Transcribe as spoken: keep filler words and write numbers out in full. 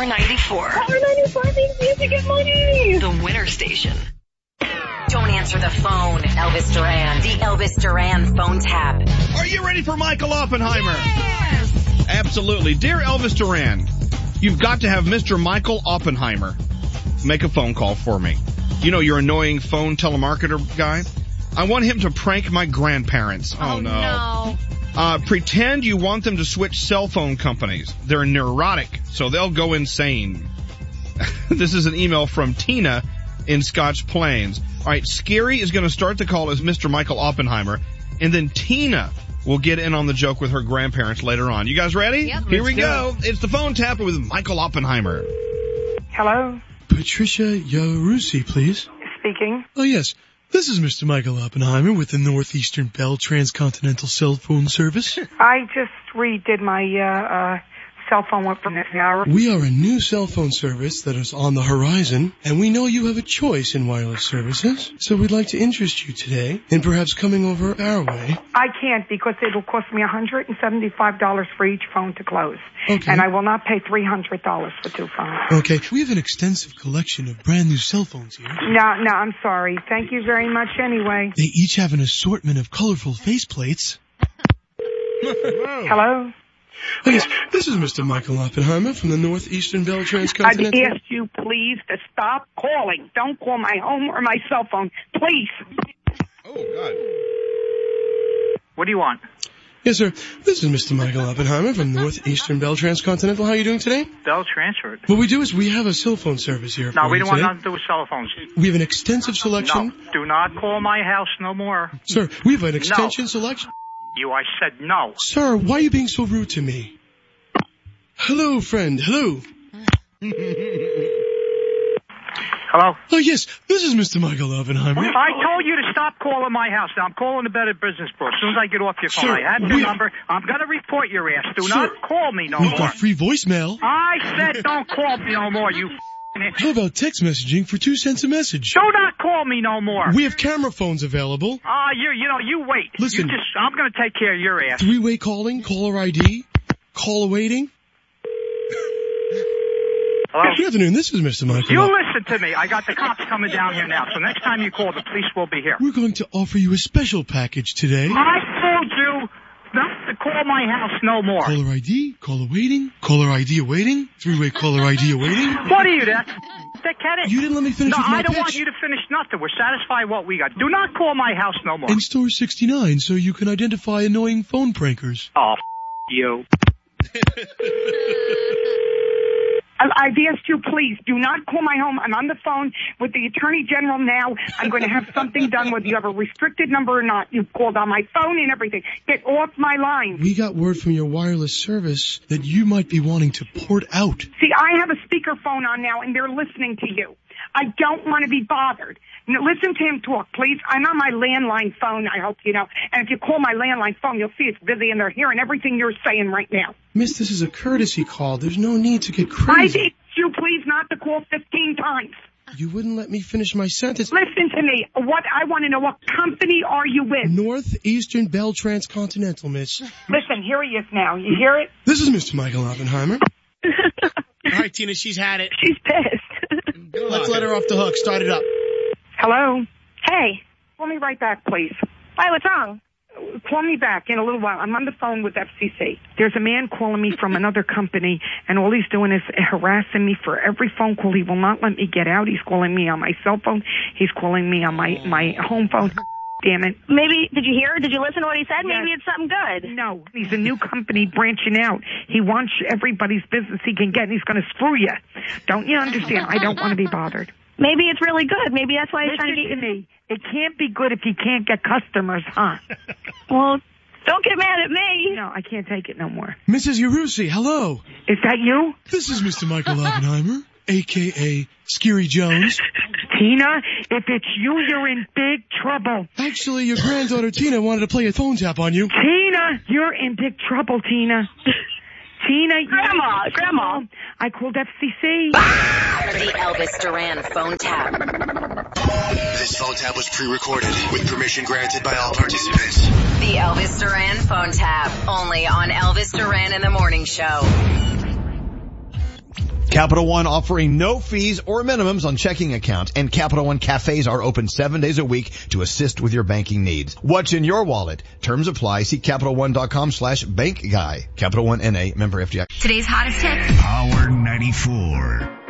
Power ninety-four. Power ninety-four means music and money. The winner station. Don't answer the phone, Elvis Duran. The Elvis Duran phone tap. Are you ready for Michael Oppenheimer? Yes! Absolutely. Dear Elvis Duran, you've got to have Mister Michael Oppenheimer make a phone call for me. You know, your annoying phone telemarketer guy? I want him to prank my grandparents. Oh, Oh, no. no. Uh, pretend you want them to switch cell phone companies. They're neurotic, so they'll go insane. This is an email from Tina in Scotch Plains. All right, Scary is going to start the call as Mister Michael Oppenheimer, and then Tina will get in on the joke with her grandparents later on. You guys ready? Yep. Here we Let's go. It's the phone tap with Michael Oppenheimer. Hello, Patricia Yarusi, please. speaking. Oh, yes. This is Mister Michael Oppenheimer with the Northeastern Bell Transcontinental Cell Phone Service. I just redid my uh, uh, cell phone one from this hour. We are a new cell phone service that is on the horizon, and we know you have a choice in wireless services, so we'd like to interest you today in perhaps coming over our way. I can't because it'll cost me one hundred seventy-five dollars for each phone to close. Okay. And I will not pay three hundred dollars for two phones. Okay, we have an extensive collection of brand new cell phones here. No, no, I'm sorry. Thank you very much anyway. They each have an assortment of colorful faceplates. Hello? Oh, yes, this is Mister Michael Oppenheimer from the Northeastern Bell I'd Transcontinental. ask you please to stop calling. Don't call my home or my cell phone. Please. Oh, God. What do you want? Yes, sir. This is Mister Michael Oppenheimer from Northeastern Bell Transcontinental. How are you doing today? Bell transferred. What we do is we have a cell phone service here No, for we you don't want today. nothing to do with cell phones. We have an extensive No, selection. do not call my house no more. Sir, we have an extension selection. You, I said no. Sir, why are you being so rude to me? Hello, friend. Hello. Hello? Oh, yes. This is Mister Michael Oppenheimer. I told you to stop calling my house. Now, I'm calling the Better Business Bureau. As soon as I get off your phone, Sir, I have your we- number. I'm going to report your ass. Do Sir, not call me no We've more. got free voicemail. I said don't call me no more, you f***ing idiot. How about text messaging for two cents a message? Do not call me no more. We have camera phones available. Ah, you, you know, you wait. Listen. You just, I'm going to take care of your ass. Three-way calling, caller I D, call awaiting. Hello? Good afternoon. This is Mister Michael. You Op- listen to me. I got the cops coming down here now. So next time you call, the police will be here. We're going to offer you a special package today. I told you not to call my house no more. Caller I D, call awaiting, caller I D awaiting, three-way caller I D awaiting. What are you, that? That cat? You didn't let me finish No, with my I don't pitch. want you to finish nothing. We're satisfied what we got. Do not call my house no more. In store sixty-nine, so you can identify annoying phone prankers. Oh, f- you. I- I've asked you, please, do not call my home. I'm on the phone with the Attorney General now. I'm going to have something done whether you have a restricted number or not. You've called on my phone and everything. Get off my line. We got word from your wireless service that you might be wanting to port out. See, I have a speakerphone on now, and they're listening to you. I don't want to be bothered. Now, listen to him talk, please. I'm on my landline phone, I hope you know. And if you call my landline phone, you'll see it's busy, and they're hearing everything you're saying right now. Miss, this is a courtesy call. There's no need to get I crazy. asked you, please, not to call fifteen times. You wouldn't let me finish my sentence. Listen to me. What I want to know, what company are you with? Northeastern Bell Transcontinental, miss. Listen, here he is now. You hear it? This is Mister Michael Oppenheimer. All right, Tina, she's had it. She's pissed. Let's let her off the hook. Start it up. Hello? Hey. Call me right back, please. Why, what's wrong? Call me back in a little while. I'm on the phone with F C C. There's a man calling me from another company, and all he's doing is harassing me for every phone call. He will not let me get out. He's calling me on my cell phone. He's calling me on my, my home phone. Damn it. Maybe, did you hear? Did you listen to what he said? Yes. Maybe it's something good. No, he's a new company branching out. He wants everybody's business he can get, and he's going to screw you. Don't you understand? I don't want to be bothered. Maybe it's really good. Maybe that's why he's Listen trying to get to me. It can't be good if you can't get customers, huh? Well, don't get mad at me. No, I can't take it no more. Missus Yarusi, hello. Is that you? This is Mister Michael Oppenheimer, a k a. Scary Jones. Tina, if it's you, you're in big trouble. Actually, your granddaughter Tina wanted to play a phone tap on you. Tina, you're in big trouble, Tina. Tina, you Grandma, Grandma. I called F C C. The Elvis Duran phone tap. This phone tap was pre-recorded with permission granted by all participants. The Elvis Duran phone tap. Only on Elvis Duran in the Morning Show. Capital One offering no fees or minimums on checking accounts, and Capital One cafes are open seven days a week to assist with your banking needs. What's in your wallet? Terms apply. See CapitalOne.com slash bank guy. Capital One N A, member F D I C. Today's hottest hits. Power ninety-four.